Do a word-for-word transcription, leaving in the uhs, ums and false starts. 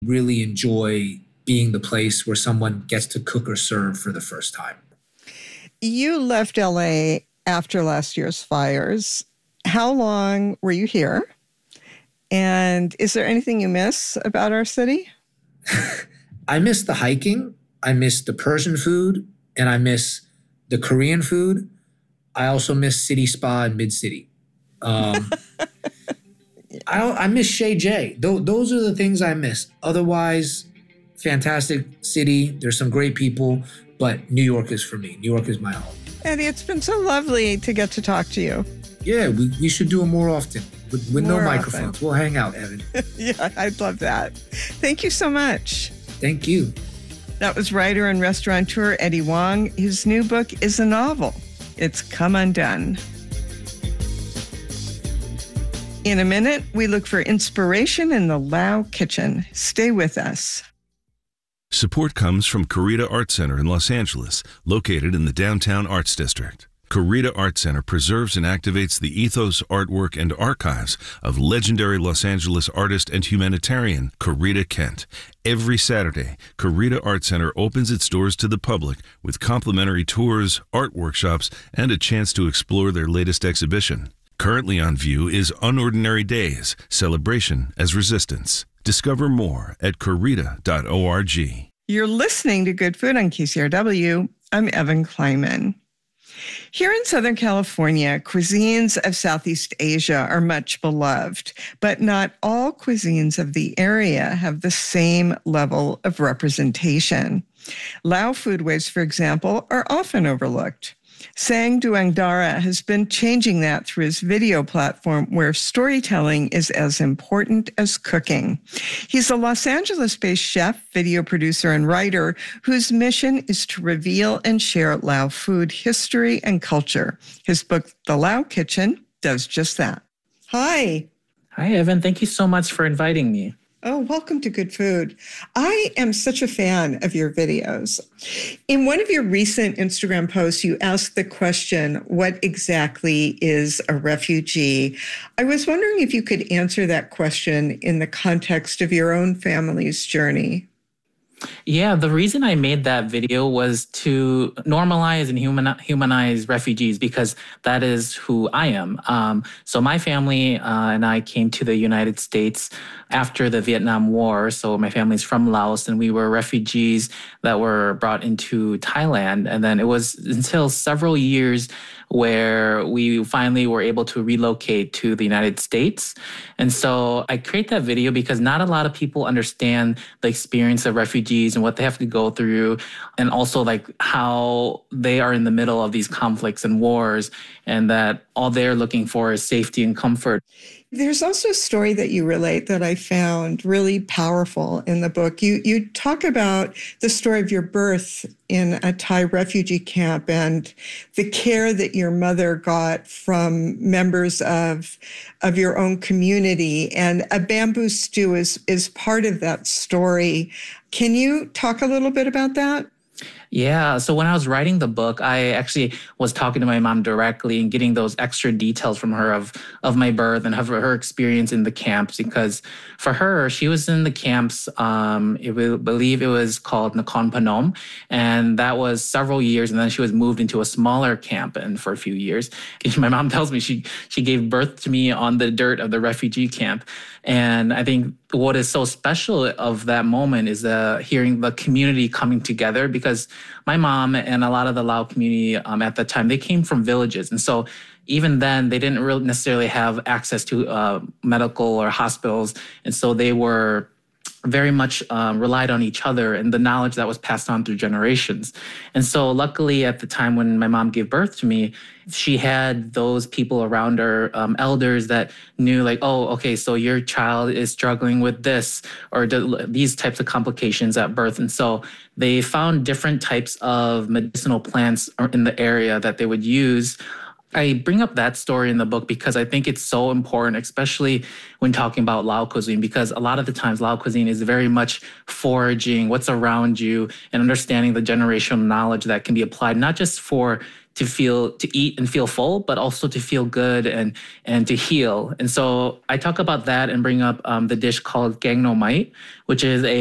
really enjoy being the place where someone gets to cook or serve for the first time. You left L A after last year's fires. How long were you here? And is there anything you miss about our city? I miss the hiking. I miss the Persian food, and I miss the Korean food. I also miss City Spa and Mid-City. Um, I, I miss Shay J. Th- those are the things I miss. Otherwise, fantastic city. There's some great people, but New York is for me. New York is my home. Eddie, it's been so lovely to get to talk to you. Yeah, we, we should do it more often with, with more no microphones. Often. We'll hang out, Evan. Yeah, I'd love that. Thank you so much. Thank you. That was writer and restaurateur Eddie Huang. His new book is a novel. It's Come Undone. In a minute, we look for inspiration in the Lao kitchen. Stay with us. Support comes from Corita Art Center in Los Angeles, located in the Downtown Arts District. Corita Art Center preserves and activates the ethos, artwork, and archives of legendary Los Angeles artist and humanitarian Corita Kent. Every Saturday, Corita Art Center opens its doors to the public with complimentary tours, art workshops, and a chance to explore their latest exhibition. Currently on view is Unordinary Days, Celebration as Resistance. Discover more at corita dot org. You're listening to Good Food on K C R W. I'm Evan Kleiman. Here in Southern California, cuisines of Southeast Asia are much beloved, but not all cuisines of the area have the same level of representation. Lao foodways, for example, are often overlooked. Sang Duangdara has been changing that through his video platform where storytelling is as important as cooking. He's a Los Angeles-based chef, video producer, and writer whose mission is to reveal and share Lao food history and culture. His book, The Lao Kitchen, does just that. Hi. Hi, Evan. Thank you so much for inviting me. Oh, welcome to Good Food. I am such a fan of your videos. In one of your recent Instagram posts, you asked the question, what exactly is a refugee? I was wondering if you could answer that question in the context of your own family's journey. Yeah, the reason I made that video was to normalize and human, humanize refugees because that is who I am. Um, so my family uh, and I came to the United States after the Vietnam War. So my family's from Laos and we were refugees that were brought into Thailand. And then it was until several years where we finally were able to relocate to the United States. And so I create that video because not a lot of people understand the experience of refugees and what they have to go through, and also like how they are in the middle of these conflicts and wars, and that all they're looking for is safety and comfort. There's also a story that you relate that I found really powerful in the book. You you talk about the story of your birth in a Thai refugee camp and the care that your mother got from members of, of your own community. And a bamboo stew is, is part of that story. Can you talk a little bit about that? Yeah. So when I was writing the book, I actually was talking to my mom directly and getting those extra details from her of, of my birth and of her experience in the camps, because for her, she was in the camps, um, I believe it was called Nakhon Phanom, and that was several years. And then she was moved into a smaller camp and for a few years. My mom tells me she, she gave birth to me on the dirt of the refugee camp. And I think what is so special of that moment is uh, hearing the community coming together, because my mom and a lot of the Lao community um, at that time, they came from villages. And so even then, they didn't really necessarily have access to uh, medical or hospitals. And so they were very much um, relied on each other and the knowledge that was passed on through generations. And so luckily at the time when my mom gave birth to me, she had those people around her, um, elders that knew like, oh, okay, so your child is struggling with this or these types of complications at birth. And so they found different types of medicinal plants in the area that they would use. I bring up that story in the book because I think it's so important, especially when talking about Lao cuisine, because a lot of the times Lao cuisine is very much foraging what's around you and understanding the generational knowledge that can be applied, not just for to feel, to eat and feel full, but also to feel good and and to heal. And so I talk about that and bring up um, the dish called Gang No Might, which is a